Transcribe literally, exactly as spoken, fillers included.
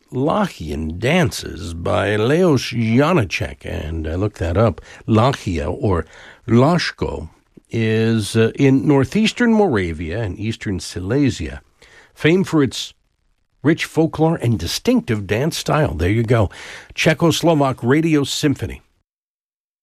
Czechoslovakian dances by Leos Janáček, and I looked that up. Lachia, or Lashko, is uh, in northeastern Moravia and eastern Silesia, famed for its rich folklore and distinctive dance style. There you go. Czechoslovak Radio Symphony.